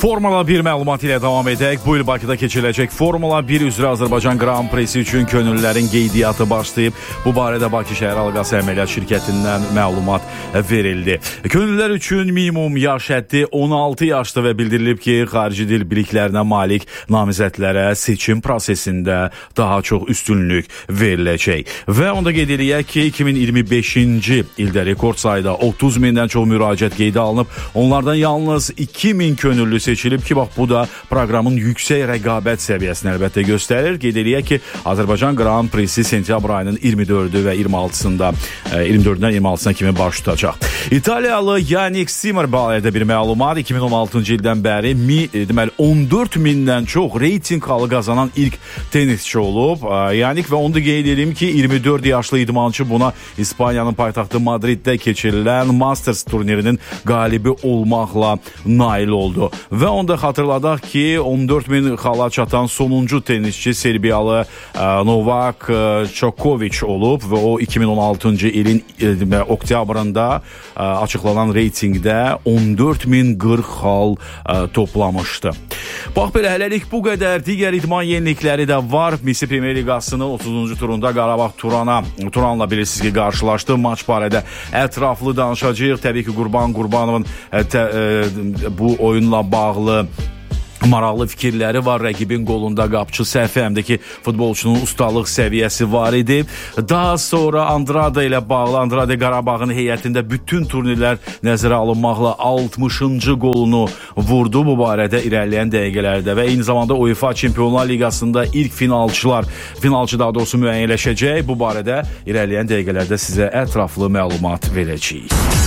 Formula 1 məlumatı ilə davam edək. Bu il Bakıda keçiriləcək Formula 1 üzrə Azərbaycan Grand Prix-si üçün könüllülərin qeydiyyatı başlayıb. Bu barədə Bakı Şəhər Əlaqəsi Əməliyyat Şirkətindən məlumat verildi. Könüllülər üçün minimum yaş həddi 16 yaşdır və bildirilib ki, xarici dil biliklərinə malik namizədlərə seçim prosesində daha çox üstünlük veriləcək. Və onda qeyd eləyək ki, 2025-ci ildə rekord sayda 30 mindən çox müraciət qeydə alınıb. Onlardan yalnız 2000 könüllü seçilib ki, bax bu da proqramın yüksək rəqabət səviyyəsini əlbəttə göstərir. Qeyd eləyək ki, Azərbaycan Grand Prix-si sentyabr ayının 24-ü və 24-dən 26-sına kimi baş tutacaq. İtaliyalı Yannick Sinner barədə bir məlumat. 2016-cı ildən bəri 14 mindən çox reyting halı qazanan ilk tennisçi olub. Yannick və onu da qeyd edim ki, 24 yaşlı idmançı buna İspaniyanın paytaxtı Madriddə keçirilən Masters turnirinin qalibi olmaqla nail oldu. Və onda xatırladaq ki, 14 min xala çatan sonuncu tennisçi Serbiyalı Novak Djokovic olub və o 2016-cı ilin oktyabrında açıqlanan reytingdə 14.040 xal toplamışdı. Bax belə, hələlik bu qədər. Digər idman yenilikləri də var. Misri Premyer Liqasının 30-cu turunda Qarabağ Turanla bilirsiniz ki, qarşılaşdı. Maç barədə ətraflı danışacağıq. Təbii ki, Qurban Qurbanovun bu oyunla bağlı maraqlı fikirləri var. Rəqibin qolunda qapçı səhvi, həm də ki, futbolçunun ustalıq səviyyəsi var idi. Daha sonra Andrade ilə bağlı, Andrade Qarabağın heyətində bütün turnirlər nəzərə alınmaqla 60-cı qolunu vurdu bu barədə irəliləyən dəqiqələrdə və eyni zamanda UEFA Çempionlar Liqasında ilk finalçı daha doğrusu müəyyənləşəcək. Bu barədə irəliləyən dəqiqələrdə sizə ətraflı məlumat verəcəyik.